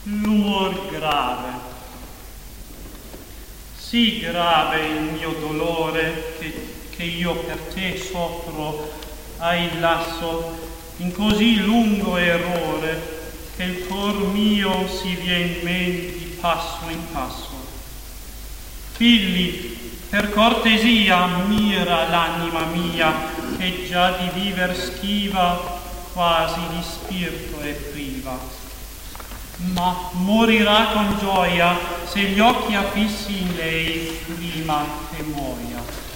l'uor grave. Sì grave il mio dolore che io per te soffro ai lasso in così lungo errore che il cor mio si vien men di passo in passo. Figli, per cortesia mira l'anima mia che già di viver schiva quasi di spirito è priva, ma morirà con gioia se gli occhi affissi in lei prima che muoia.